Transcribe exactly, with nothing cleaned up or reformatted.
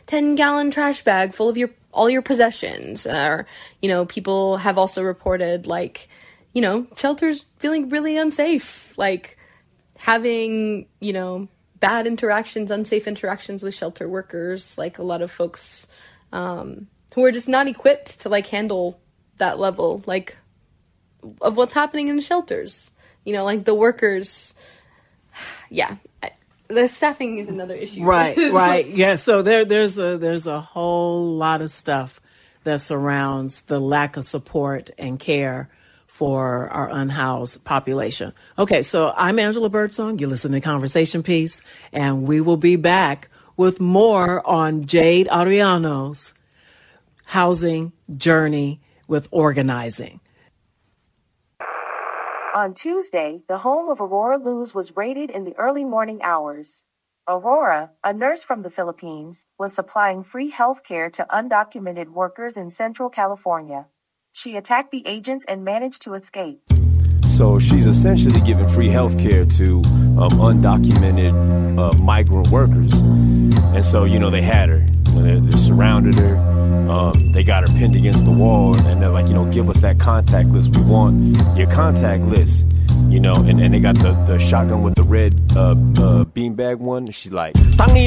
ten gallon trash bag full of your all your possessions. Or, you know, people have also reported, like, you know, shelters feeling really unsafe, like having, you know, bad interactions, unsafe interactions with shelter workers, like a lot of folks um, who are just not equipped to, like, handle that level, like, of what's happening in the shelters. You know, like, the workers, yeah, I, the staffing is another issue. Right, right, yeah, so there, there's a there's a whole lot of stuff that surrounds the lack of support and care for our unhoused population. Okay, so I'm Angela Birdsong. You're listening to Conversation Piece, and we will be back with more on Jade Ariano's housing journey with organizing. On Tuesday, the home of Aurora Luz was raided in the early morning hours. Aurora, a nurse from the Philippines, was supplying free health care to undocumented workers in Central California. She attacked the agents and managed to escape. So she's essentially giving free health care to um, undocumented uh, migrant workers. And so, you know, they had her. You know, they, they surrounded her. Um, they got her pinned against the wall. And they're like, you know, give us that contact list. We want your contact list. You know, and, and they got the, the shotgun with the red uh, uh, beanbag one. She's like,